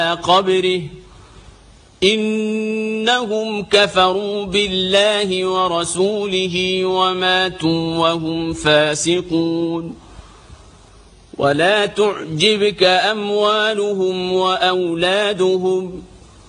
قبره إنهم كفروا بالله ورسوله وماتوا وهم فاسقون ولا تعجبك أموالهم وأولادهم